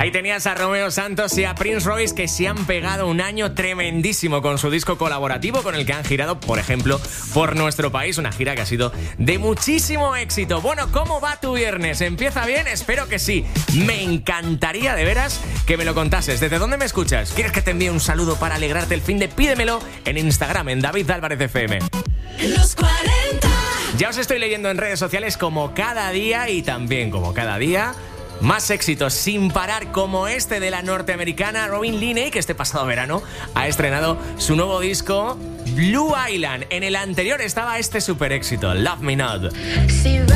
Ahí tenías a Romeo Santos y a Prince Royce, que se han pegado un año tremendísimo con su disco colaborativo, con el que han girado, por ejemplo, por nuestro país. Una gira que ha sido de muchísimo éxito. Bueno, ¿cómo va tu viernes? ¿Empieza bien? Espero que sí. Me encantaría, de veras, que me lo contases. ¿Desde dónde me escuchas? ¿Quieres que te envíe un saludo para alegrarte el fin de? Pídemelo en Instagram, en David Álvarez FM. Los 40. Ya os estoy leyendo en redes sociales como cada día, y también como cada día más éxitos sin parar, como este de la norteamericana Robin Linney, que este pasado verano ha estrenado su nuevo disco Blue Island. En el anterior estaba este super éxito, Love Me Not.